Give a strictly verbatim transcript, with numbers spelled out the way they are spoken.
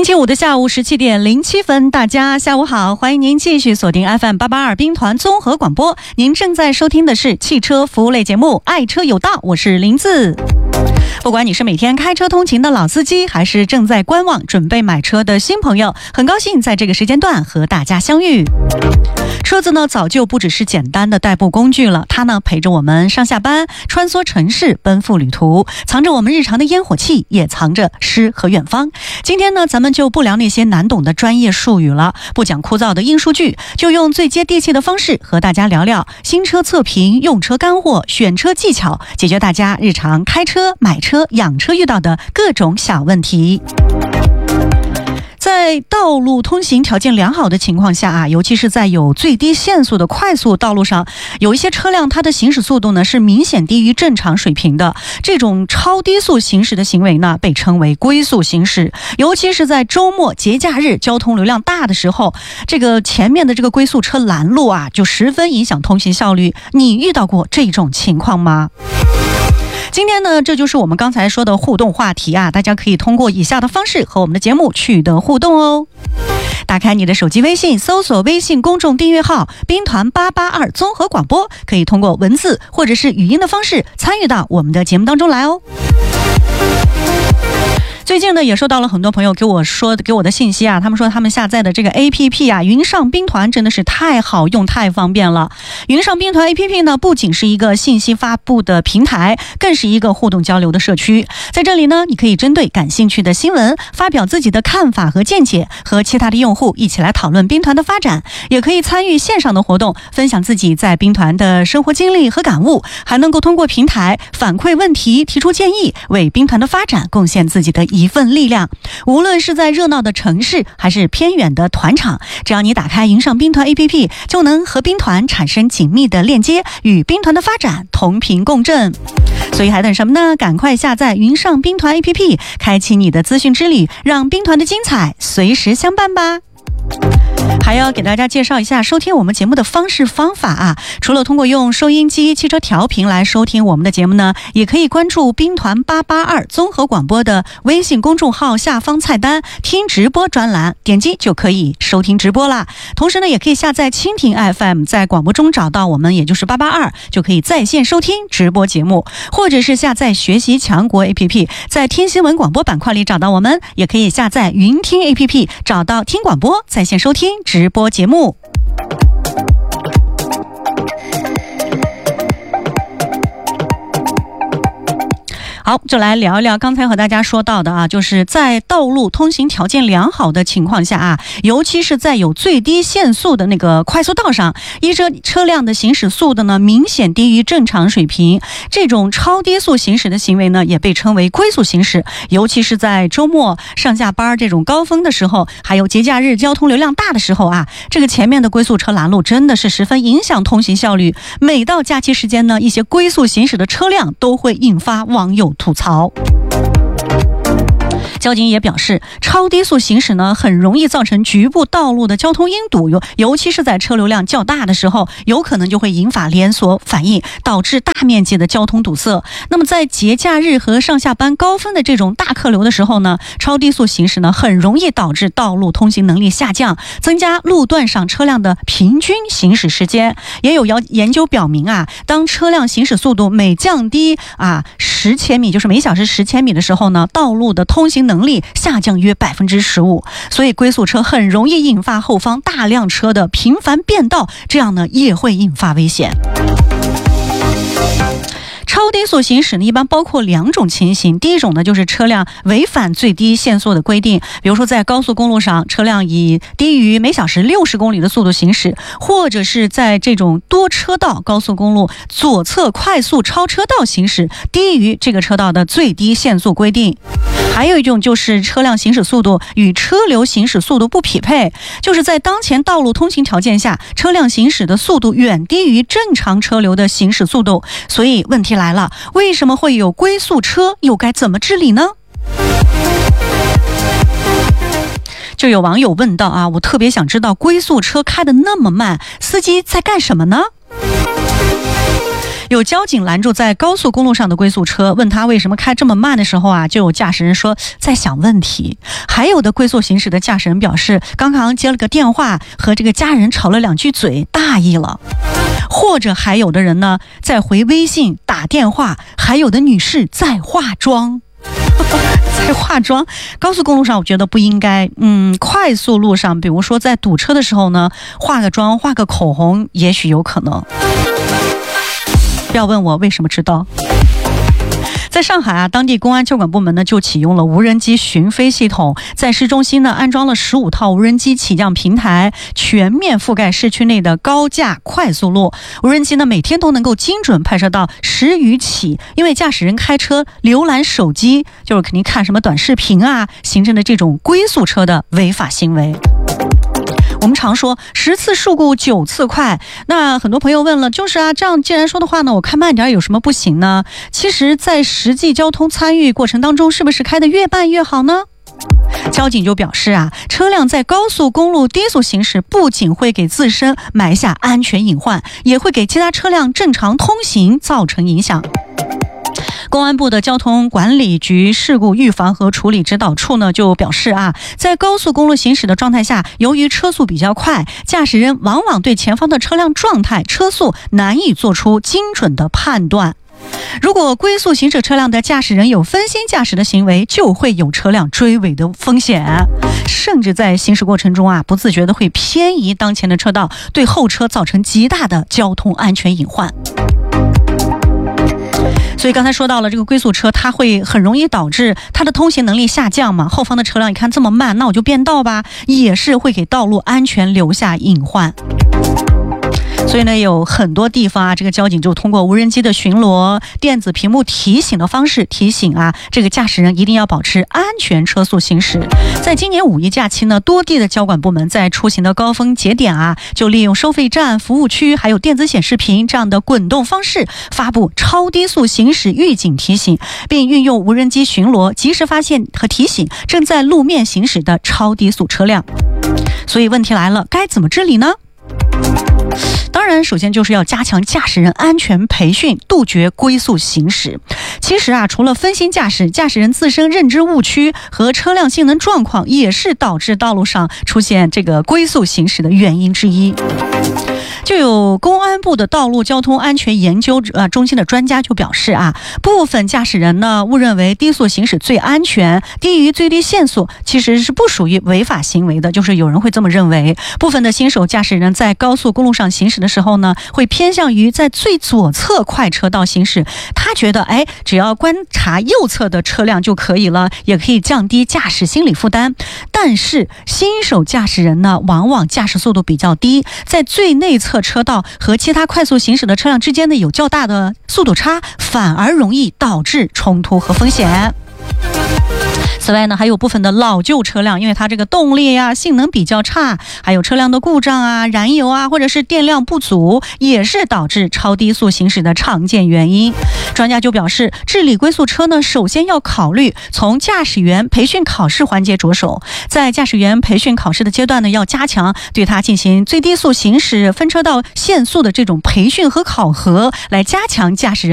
期五的下午十七点零七分，大家下午好，欢迎您继续锁定 F M 八八二兵团综合广播。您正在收听的是汽车服务类节目《爱车有道》，我是林子。不管你是每天开车通勤的老司机，还是正在观望准备买车的新朋友，很高兴在这个时间段和大家相遇。车子呢，早就不只是简单的代步工具了，它呢陪着我们上下班，穿梭城市，奔赴旅途，藏着我们日常的烟火气，也藏着诗和远方。今天呢，咱们就不聊那些难懂的专业术语了，不讲枯燥的硬数据，就用最接地气的方式和大家聊聊新车测评、用车干货、选车技巧，解决大家日常开车、买车、养车遇到的各种小问题。在道路通行条件良好的情况下啊，尤其是在有最低限速的快速道路上，有一些车辆它的行驶速度呢是明显低于正常水平的，这种超低速行驶的行为呢被称为龟速行驶。尤其是在周末、节假日交通流量大的时候，这个前面的这个龟速车拦路啊，就十分影响通行效率。你遇到过这种情况吗？今天呢，这就是我们刚才说的互动话题啊，大家可以通过以下的方式和我们的节目取得互动哦。打开你的手机微信，搜索微信公众订阅号兵团八八二综合广播，可以通过文字或者是语音的方式参与到我们的节目当中来哦。最近呢，也收到了很多朋友给我说给我的信息啊，他们说他们下载的这个 A P P 啊，云上兵团真的是太好用、太方便了。云上兵团 A P P 呢，不仅是一个信息发布的平台，更是一个互动交流的社区。在这里呢，你可以针对感兴趣的新闻发表自己的看法和见解，和其他的用户一起来讨论兵团的发展，也可以参与线上的活动，分享自己在兵团的生活经历和感悟，还能够通过平台反馈问题、提出建议，为兵团的发展贡献自己的一份力量。无论是在热闹的城市还是偏远的团场，只要你打开云上兵团 A P P， 就能和兵团产生紧密的链接，与兵团的发展同频共振。所以还等什么呢？赶快下载云上兵团 A P P， 开启你的资讯之旅，让兵团的精彩随时相伴吧。还要给大家介绍一下收听我们节目的方式方法啊！除了通过用收音机、汽车调频来收听我们的节目呢，也可以关注兵团八八二综合广播的微信公众号下方菜单听直播专栏，点击就可以收听直播啦。同时呢，也可以下载蜻蜓 F M， 在广播中找到我们，也就是八八二，就可以在线收听直播节目，或者是下载学习强国 A P P， 在听新闻广播板块里找到我们，也可以下载云听 A P P， 找到听广播，在线收听直播节目。好，就来聊一聊刚才和大家说到的啊，就是在道路通行条件良好的情况下啊，尤其是在有最低限速的那个快速道上，一车车辆的行驶速度呢明显低于正常水平，这种超低速行驶的行为呢也被称为龟速行驶。尤其是在周末上下班这种高峰的时候，还有节假日交通流量大的时候啊，这个前面的龟速车拦路真的是十分影响通行效率。每到假期时间呢，一些龟速行驶的车辆都会引发网友吐槽。交警也表示，超低速行驶呢，很容易造成局部道路的交通拥堵，尤尤其是在车流量较大的时候，有可能就会引发连锁反应，导致大面积的交通堵塞。那么在节假日和上下班高峰的这种大客流的时候呢，超低速行驶呢，很容易导致道路通行能力下降，增加路段上车辆的平均行驶时间。也有研究表明啊，当车辆行驶速度每降低啊十千米，就是每小时十千米的时候呢，道路的通行能力下降约百分之十五，所以龟速车很容易引发后方大辆车的频繁变道，这样呢也会引发危险。超低速行驶呢，一般包括两种情形。第一种呢，就是车辆违反最低限速的规定，比如说在高速公路上，车辆以低于每小时六十公里的速度行驶，或者是在这种多车道高速公路左侧快速超车道行驶，低于这个车道的最低限速规定。还有一种就是车辆行驶速度与车流行驶速度不匹配，就是在当前道路通行条件下，车辆行驶的速度远低于正常车流的行驶速度。所以问题来了，为什么会有龟速车，又该怎么治理呢？就有网友问到啊，我特别想知道龟速车开得那么慢，司机在干什么呢？ 有交警拦住在高速公路上的龟速车，问他为什么开这么慢的时候啊，就有驾驶人说在想问题。还有的龟速行驶的驾驶人表示，刚刚接了个电话，和这个家人吵了两句嘴，大意了。或者还有的人呢，在回微信打电话，还有的女士在化妆。在化妆，高速公路上我觉得不应该。嗯，快速路上，比如说在堵车的时候呢，化个妆、画个口红，也许有可能。不要问我为什么知道。在上海啊，当地公安交管部门呢就启用了无人机巡飞系统，在市中心呢安装了十五套无人机起降平台，全面覆盖市区内的高架快速路。无人机呢每天都能够精准拍摄到十余起因为驾驶人开车浏览手机，就是肯定看什么短视频啊，形成的这种龟速车的违法行为。我们常说十次事故九次快，那很多朋友问了，就是啊，这样既然说的话呢，我开慢点有什么不行呢？其实在实际交通参与过程当中，是不是开得越慢越好呢？交警就表示啊，车辆在高速公路低速行驶，不仅会给自身埋下安全隐患，也会给其他车辆正常通行造成影响。公安部的交通管理局事故预防和处理指导处呢就表示啊，在高速公路行驶的状态下，由于车速比较快，驾驶人往往对前方的车辆状态、车速难以做出精准的判断。如果龟速行驶车辆的驾驶人有分心驾驶的行为，就会有车辆追尾的风险，甚至在行驶过程中啊，不自觉的会偏移当前的车道，对后车造成极大的交通安全隐患。所以刚才说到了这个龟速车，它会很容易导致它的通行能力下降嘛，后方的车辆你看这么慢，那我就变道吧，也是会给道路安全留下隐患。所以呢，有很多地方啊，这个交警就通过无人机的巡逻、电子屏幕提醒的方式提醒啊，这个驾驶人一定要保持安全车速行驶。在今年五一假期呢，多地的交管部门在出行的高峰节点啊，就利用收费站、服务区还有电子显示屏这样的滚动方式，发布超低速行驶预警提醒，并运用无人机巡逻，及时发现和提醒正在路面行驶的超低速车辆。所以问题来了，该怎么治理呢？当然，首先就是要加强驾驶人安全培训，杜绝龟速行驶。其实啊，除了分心驾驶，驾驶人自身认知误区和车辆性能状况也是导致道路上出现这个龟速行驶的原因之一。就有公安部的道路交通安全研究呃中心的专家就表示啊，部分驾驶人呢误认为低速行驶最安全，低于最低限速其实是不属于违法行为的，就是有人会这么认为。部分的新手驾驶人在高速公路上行驶的时候呢，会偏向于在最左侧快车道行驶，他觉得哎，只要观察右侧的车辆就可以了，也可以降低驾驶心理负担。但是新手驾驶人呢，往往驾驶速度比较低，在最内侧车道和其他快速行驶的车辆之间的有较大的速度差，反而容易导致冲突和风险。此外呢，还有部分的老旧车辆，因为它这个动力啊、性能比较差，还有车辆的故障啊、燃油啊，或者是电量不足，也是导致超低速行驶的常见原因。专家就表示，治理龟速车呢，首先要考虑从驾驶员培训考试环节着手，在驾驶员培训考试的阶段呢，要加强对它进行最低速行驶、分车道限速的这种培训和考核，来加强驾驶人